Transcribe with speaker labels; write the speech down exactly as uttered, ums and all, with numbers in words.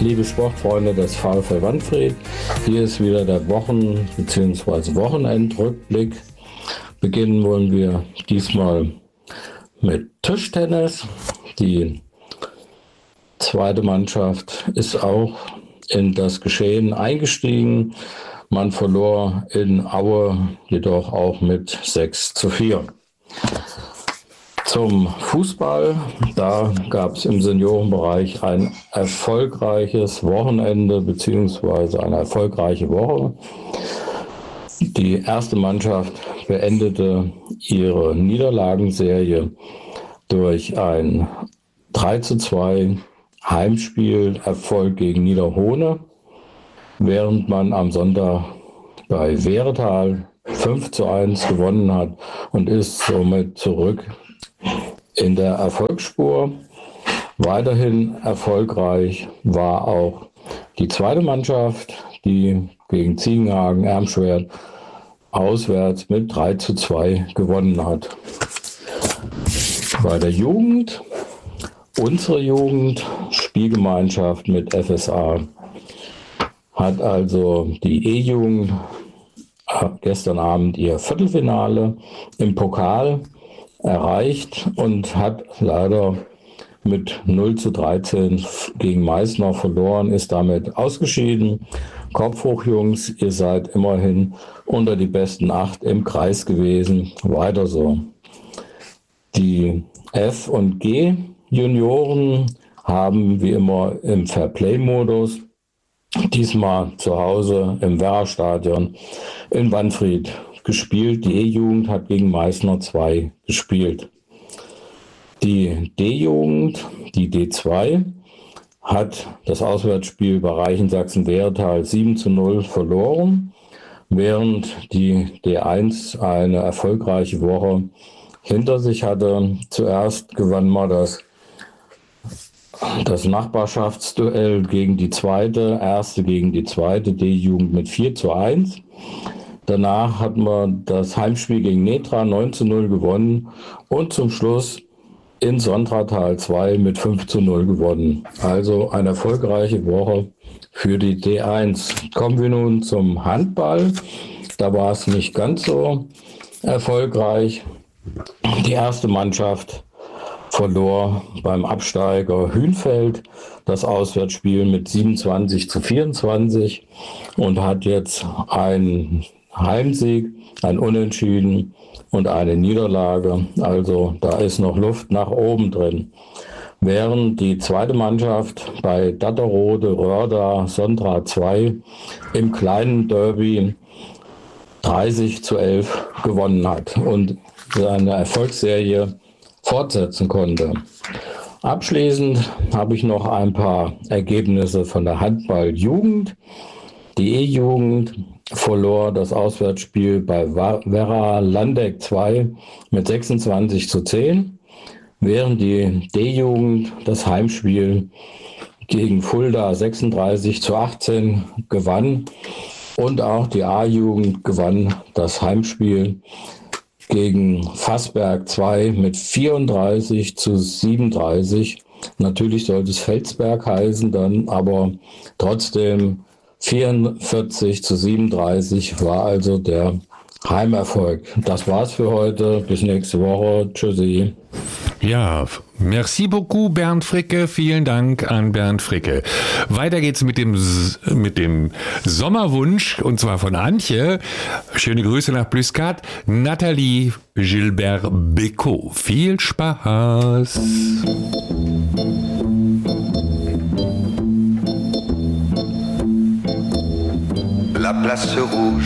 Speaker 1: liebe Sportfreunde des VfL Wanfried. Hier ist wieder der Wochen- bzw. Wochenendrückblick. Beginnen wollen wir diesmal mit Tischtennis. Die zweite Mannschaft ist auch in das Geschehen eingestiegen. Man verlor in Aue jedoch auch mit sechs zu vier. Zum Fußball, da gab es im Seniorenbereich ein erfolgreiches Wochenende bzw. eine erfolgreiche Woche. Die erste Mannschaft beendete ihre Niederlagenserie durch ein drei zu zwei Heimspielerfolg gegen Niederhohne, während man am Sonntag bei Wehretal fünf zu eins gewonnen hat und ist somit zurück in der Erfolgsspur. Weiterhin erfolgreich war auch die zweite Mannschaft, die gegen Ziegenhagen-Ermschwert auswärts mit drei zu zwei gewonnen hat. Bei der Jugend, unsere Jugend, Spielgemeinschaft mit F S A, hat also die E-Jugend gestern Abend ihr Viertelfinale im Pokal erreicht und hat leider mit null zu dreizehn gegen Meißner verloren, ist damit ausgeschieden. Kopf hoch, Jungs, ihr seid immerhin unter die besten acht im Kreis gewesen. Weiter so. Die F- und G-Junioren haben wie immer im Fairplay-Modus diesmal zu Hause im Werra-Stadion in Wanfried gespielt. Die E-Jugend hat gegen Meißner zwei gespielt. Die D-Jugend, die D zwei, hat das Auswärtsspiel bei Reichensachsen-Wehretal sieben zu null verloren, während die D eins eine erfolgreiche Woche hinter sich hatte. Zuerst gewann man das Das Nachbarschaftsduell gegen die zweite, erste gegen die zweite D-Jugend mit vier zu eins. Danach hat man das Heimspiel gegen Netra neun zu null gewonnen und zum Schluss in Sontratal zwei mit fünf zu null gewonnen. Also eine erfolgreiche Woche für die D eins. Kommen wir nun zum Handball. Da war es nicht ganz so erfolgreich. Die erste Mannschaft verlor beim Absteiger Hünfeld das Auswärtsspiel mit siebenundzwanzig zu vierundzwanzig und hat jetzt einen Heimsieg, ein Unentschieden und eine Niederlage. Also da ist noch Luft nach oben drin. Während die zweite Mannschaft bei Datterode Rörda Sondra zwei im kleinen Derby dreißig zu elf gewonnen hat und seine Erfolgsserie fortsetzen konnte. Abschließend habe ich noch ein paar Ergebnisse von der Handball-Jugend. Die E-Jugend verlor das Auswärtsspiel bei Werra Landeck zwei mit sechsundzwanzig zu zehn, während die D-Jugend das Heimspiel gegen Fulda sechsunddreißig zu achtzehn gewann und auch die A-Jugend gewann das Heimspiel gegen Fassberg zwei mit vierunddreißig zu siebenunddreißig. Natürlich sollte es Felsberg heißen dann, aber trotzdem vierundvierzig zu siebenunddreißig war also der Heimerfolg. Das war's für heute. Bis nächste Woche. Tschüssi.
Speaker 2: Ja, merci beaucoup, Bernd Fricke. Vielen Dank an Bernd Fricke. Weiter geht's mit dem, mit dem Sommerwunsch, und zwar von Antje. Schöne Grüße nach Plüskat. Nathalie Gilbert Becot. Viel Spaß.
Speaker 3: La Place Rouge.